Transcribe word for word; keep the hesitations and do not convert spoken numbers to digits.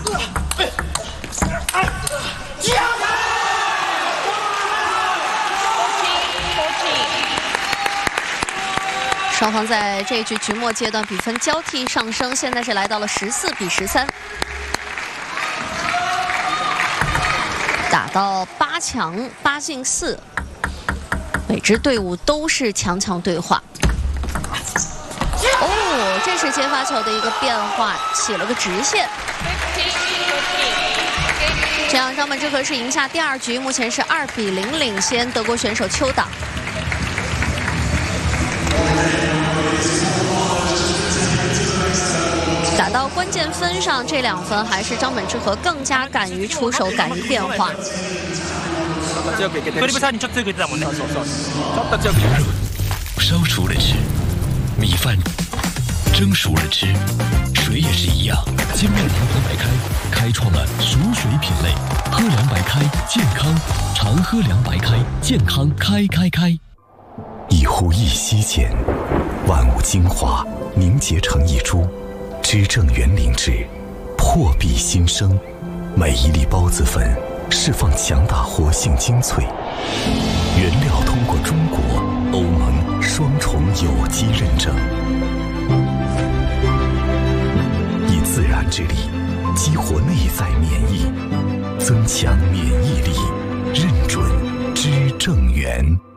双方在这一局局末阶段比分交替上升，现在是来到了十四比十三，打到八强八进四，每支队伍都是强强对话。哦，这是接发球的一个变化，起了个直线。这样，张本智和是赢下第二局，目前是二比零领先德国选手邱党。 打到关键分上，这两分还是张本智和更加敢于出手，敢于变化。 烧熟了吃，米饭蒸熟了吃，水也是一样。精酿银河白开开创了熟水品类，喝凉白开健康，常喝凉白开健康开开开。 一呼一吸间，万物精华凝结成一株。 知正园灵芝，破壁新生，每一粒孢子粉释放强大活性精粹，原料通过中国、欧盟双重有机认证，以自然之力激活内在免疫，增强免疫力，认准知正园。